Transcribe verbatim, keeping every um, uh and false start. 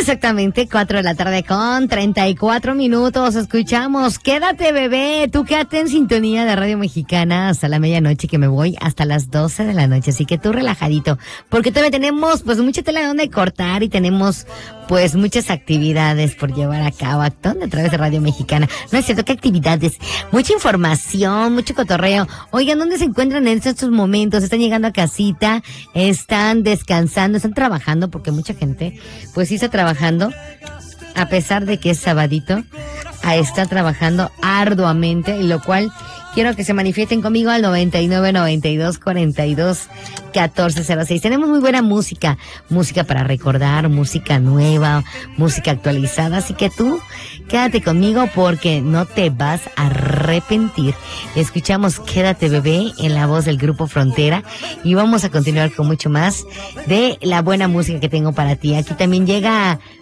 Exactamente, cuatro de la tarde con treinta y cuatro minutos. Escuchamos Quédate Bebé. Tú quédate en sintonía de Radio Mexicana hasta la medianoche, que me voy hasta las doce de la noche. Así que tú relajadito, porque todavía tenemos pues mucha tela de donde cortar y tenemos pues muchas actividades por llevar a cabo a través de Radio Mexicana. No es cierto, ¿qué actividades? Mucha información, mucho cotorreo. Oigan, ¿dónde se encuentran en estos momentos? ¿Están llegando a casita? ¿Están descansando? ¿Están trabajando? Porque mucha gente pues sí está trabajando, a pesar de que es sabadito, está trabajando arduamente, lo cual quiero que se manifiesten conmigo al noventa y nueve, noventa y dos, cuarenta y dos, catorce cero seis. Tenemos muy buena música, música para recordar, música nueva, música actualizada, así que tú quédate conmigo porque no te vas a arrepentir. Escuchamos Quédate Bebé en la voz del Grupo Frontera y vamos a continuar con mucho más de la buena música que tengo para ti. Aquí también llega